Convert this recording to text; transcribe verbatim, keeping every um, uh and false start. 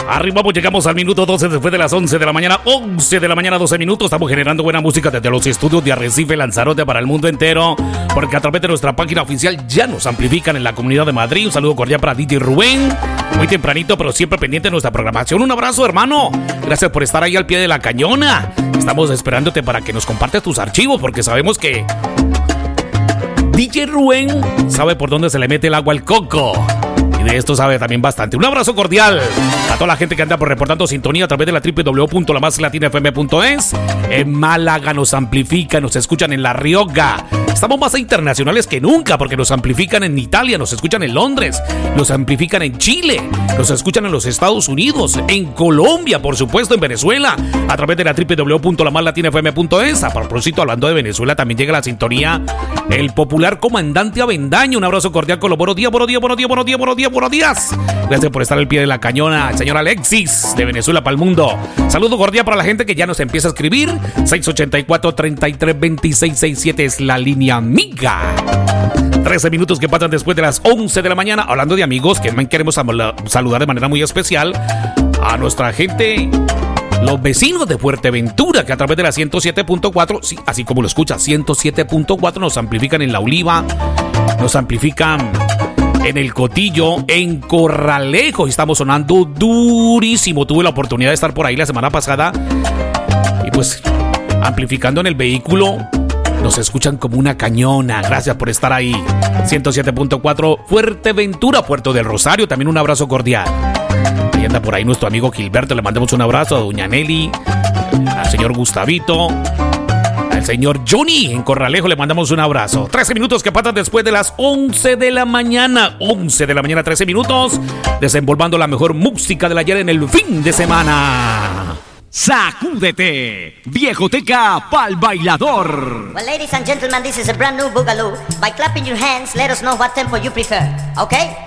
Arriba, pues llegamos al minuto doce después de las once de la mañana, once de la mañana, doce minutos. Estamos generando buena música desde los estudios de Arrecife, Lanzarote para el mundo entero, porque a través de nuestra página oficial ya nos amplifican en la Comunidad de Madrid. Un saludo cordial para D J Rubén, muy tempranito, pero siempre pendiente de nuestra programación. Un abrazo, hermano. Gracias por estar ahí al pie de la cañona. Estamos esperándote para que nos compartas tus archivos, porque sabemos que D J Rubén sabe por dónde se le mete el agua al coco. De esto sabe también bastante. Un abrazo cordial a toda la gente que anda por reportando sintonía a través de la doble u doble u doble u punto la más latina f m punto es. En Málaga nos amplifican, nos escuchan en La Rioja. Estamos más internacionales que nunca porque nos amplifican en Italia, nos escuchan en Londres, nos amplifican en Chile, nos escuchan en los Estados Unidos, en Colombia, por supuesto, en Venezuela, a través de la doble u doble u doble u punto la más latina f m punto es. A propósito, hablando de Venezuela, también llega la sintonía el popular comandante Avendaño. Un abrazo cordial con los buenos días, buenos días, buenos días, buenos días, buenos días, buenos días. Gracias por estar al pie de la cañona, el señor Alexis de Venezuela para el mundo. Saludo cordial para la gente que ya nos empieza a escribir. seis ocho cuatro, tres tres dos seis seis siete es la línea amiga. trece minutos que pasan después de las once de la mañana. Hablando de amigos, que también queremos saludar de manera muy especial a nuestra gente, los vecinos de Fuerteventura, que a través de la ciento siete punto cuatro, sí, así como lo escuchas, ciento siete punto cuatro, nos amplifican en La Oliva, nos amplifican en El Cotillo, en Corralejo, y estamos sonando durísimo. Tuve la oportunidad de estar por ahí la semana pasada y pues amplificando en el vehículo. Nos escuchan como una cañona. Gracias por estar ahí. ciento siete punto cuatro Fuerteventura, Puerto del Rosario. También un abrazo cordial. Ahí anda por ahí nuestro amigo Gilberto. Le mandamos un abrazo a doña Nelly, al señor Gustavito, al señor Johnny en Corralejo. Le mandamos un abrazo. trece minutos que pasan después de las once de la mañana. once de la mañana, trece minutos. Desenvolvando la mejor música del ayer en el fin de semana. Sacúdete, viejoteca pa'l bailador. Well, ladies and gentlemen, this is a brand new boogaloo. By clapping your hands, let us know what tempo you prefer, okay?